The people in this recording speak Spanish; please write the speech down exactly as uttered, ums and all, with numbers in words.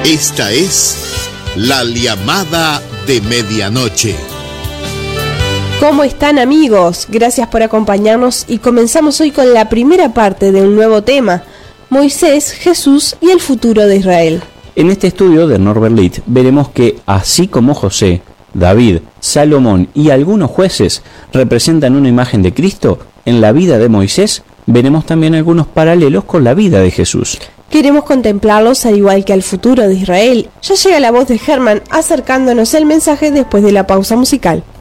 Esta es La Llamada de Medianoche. ¿Cómo están, amigos? Gracias por acompañarnos y comenzamos hoy con la primera parte de un nuevo tema: Moisés, Jesús y el futuro de Israel. En este estudio de Norbert Litt veremos que, así como José, David, Salomón y algunos jueces representan una imagen de Cristo, en la vida de Moisés veremos también algunos paralelos con la vida de Jesús. Queremos contemplarlos al igual que al futuro de Israel. Ya llega la voz de Germán acercándonos el mensaje después de la pausa musical.